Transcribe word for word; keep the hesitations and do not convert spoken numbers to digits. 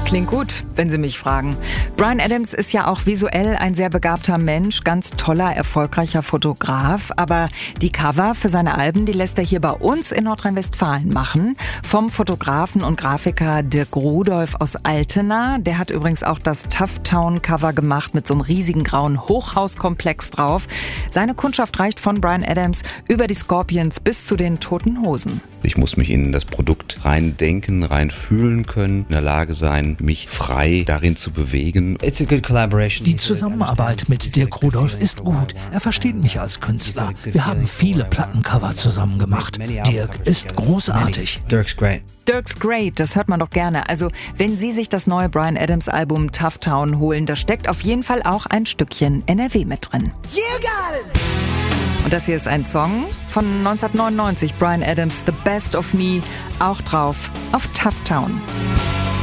Klingt gut, wenn Sie mich fragen. Bryan Adams ist ja auch visuell ein sehr begabter Mensch, ganz toller, erfolgreicher Fotograf. Aber die Cover für seine Alben, die lässt er hier bei uns in Nordrhein-Westfalen machen. Vom Fotografen und Grafiker Dirk Rudolph aus Altena. Der hat übrigens auch das Tufftown-Cover gemacht mit so einem riesigen grauen Hochhauskomplex drauf. Seine Kundschaft reicht von Bryan Adams über die Scorpions bis zu den Toten Hosen. Ich muss mich in das Produkt rein denken, rein fühlen können, in der Lage sein, mich frei darin zu bewegen. Die Zusammenarbeit mit Dirk Rudolph ist gut. Er versteht mich als Künstler. Wir haben viele Plattencover zusammen gemacht. Dirk ist großartig. Dirk's great. Dirk's great, das hört man doch gerne. Also, wenn Sie sich das neue Bryan Adams Album Tufftown holen, da steckt auf jeden Fall auch ein Stückchen N R W mit drin. You got it! Und das hier ist ein Song von neunzehnhundertneunundneunzig, Bryan Adams, The Best of Me, auch drauf auf Tufftown.